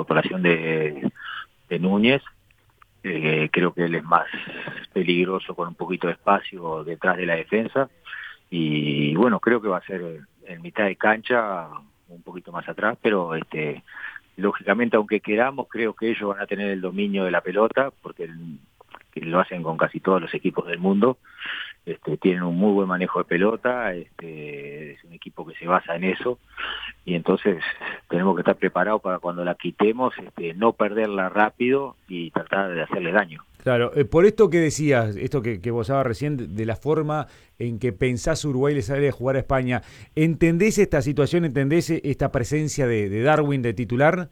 incorporación de Núñez. Creo que él es más peligroso con un poquito de espacio detrás de la defensa. Y bueno, creo que va a ser en mitad de cancha, un poquito más atrás, pero lógicamente, aunque queramos, creo que ellos van a tener el dominio de la pelota, porque que lo hacen con casi todos los equipos del mundo. Tienen un muy buen manejo de pelota, es un equipo que se basa en eso, y entonces tenemos que estar preparados para cuando la quitemos, no perderla rápido y tratar de hacerle daño. Claro, por esto que decías, esto que vos hablabas recién, de la forma en que pensás Uruguay le sale de jugar a España, ¿entendés esta situación, entendés esta presencia de Darwin de titular?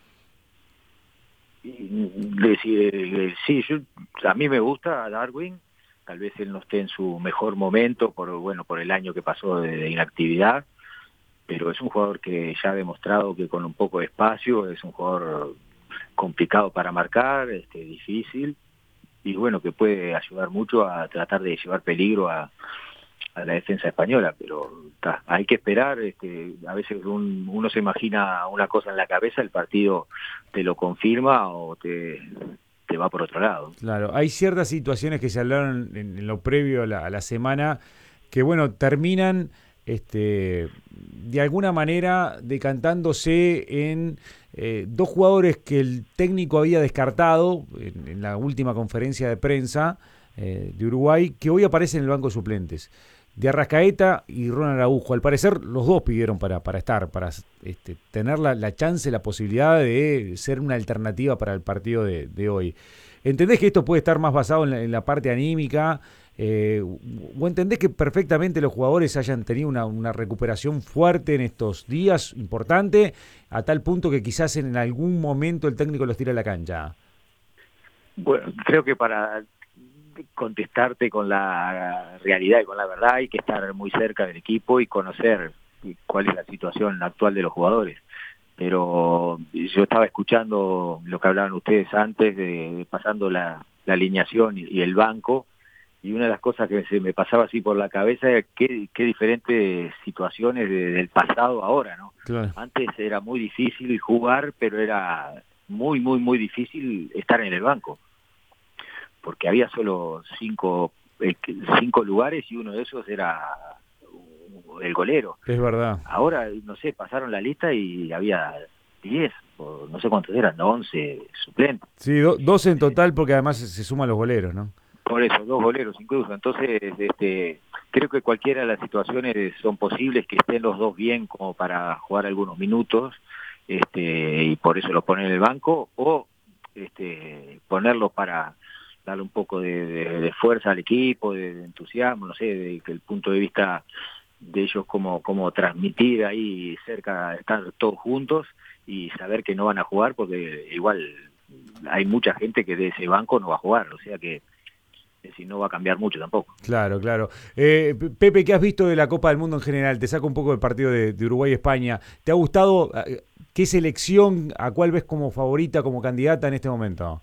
Sí, a mí me gusta Darwin, tal vez él no esté en su mejor momento por el año que pasó de inactividad, pero es un jugador que ya ha demostrado que con un poco de espacio es un jugador complicado para marcar, difícil, y bueno, que puede ayudar mucho a tratar de llevar peligro a la defensa española, pero hay que esperar. A veces uno se imagina una cosa en la cabeza, el partido te lo confirma o te va por otro lado. Claro, hay ciertas situaciones que se hablaron en lo previo a la semana que, bueno, terminan de alguna manera decantándose en dos jugadores que el técnico había descartado en la última conferencia de prensa de Uruguay, que hoy aparecen en el banco de suplentes. De Arrascaeta y Ronald Araujo. Al parecer, los dos pidieron para estar, para tener la chance, la posibilidad de ser una alternativa para el partido de hoy. ¿Entendés que esto puede estar más basado en la parte anímica? ¿O entendés que perfectamente los jugadores hayan tenido una recuperación fuerte en estos días, importante, a tal punto que quizás en algún momento el técnico los tira a la cancha? Bueno, creo que para contestarte con la realidad y con la verdad hay que estar muy cerca del equipo y conocer cuál es la situación actual de los jugadores. Pero yo estaba escuchando lo que hablaban ustedes antes, pasando la alineación y el banco, y una de las cosas que se me pasaba así por la cabeza es qué diferentes situaciones del pasado ahora, ¿no? Claro. Antes era muy difícil jugar, pero era muy, muy, muy difícil estar en el banco, porque había solo cinco lugares y uno de esos era el golero. Es verdad. Ahora, no sé, pasaron la lista y había 10, o no sé cuántos eran, 11 suplentes. Sí, dos en total porque además se suman los goleros, ¿no? Por eso, dos goleros incluso. Entonces, creo que cualquiera de las situaciones son posibles, que estén los dos bien como para jugar algunos minutos, y por eso los ponen en el banco, o ponerlos para darle un poco de fuerza al equipo, de entusiasmo, no sé, de que el punto de vista de ellos como transmitir ahí cerca, estar todos juntos y saber que no van a jugar, porque igual hay mucha gente que de ese banco no va a jugar, o sea que si no va a cambiar mucho tampoco. Claro, claro. Pepe, ¿qué has visto de la Copa del Mundo en general? Te saco un poco del partido de Uruguay y España. ¿Te ha gustado? ¿Qué selección, a cuál ves como favorita, como candidata en este momento?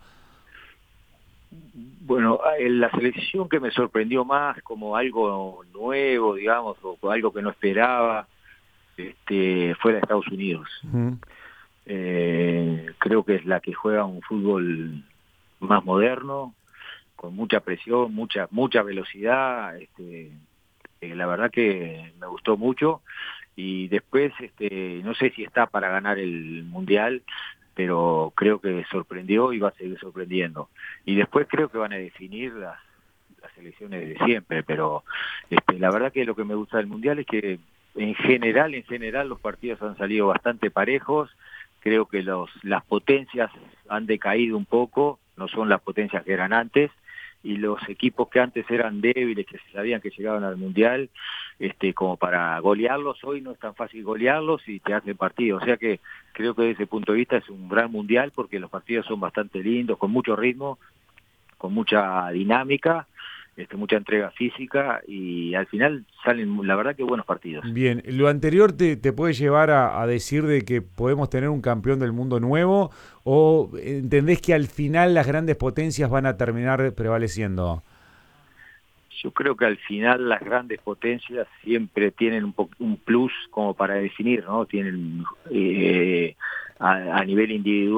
Bueno, la selección que me sorprendió más como algo nuevo, digamos, o algo que no esperaba, fue la de Estados Unidos. Uh-huh. Creo que es la que juega un fútbol más moderno, con mucha presión, mucha velocidad. La verdad que me gustó mucho. Y después, no sé si está para ganar el Mundial, pero creo que sorprendió y va a seguir sorprendiendo. Y después creo que van a definir las elecciones de siempre, pero la verdad que lo que me gusta del Mundial es que en general los partidos han salido bastante parejos. Creo que las potencias han decaído un poco, no son las potencias que eran antes, y los equipos que antes eran débiles, que se sabían que llegaban al Mundial, como para golearlos, hoy no es tan fácil golearlos y te hacen partido. O sea que creo que desde ese punto de vista es un gran Mundial, porque los partidos son bastante lindos, con mucho ritmo, con mucha dinámica, mucha entrega física, y al final salen, la verdad, que buenos partidos. Bien, ¿lo anterior te puede llevar a decir de que podemos tener un campeón del mundo nuevo o entendés que al final las grandes potencias van a terminar prevaleciendo? Yo creo que al final las grandes potencias siempre tienen un plus como para definir, ¿no? Tienen a nivel individual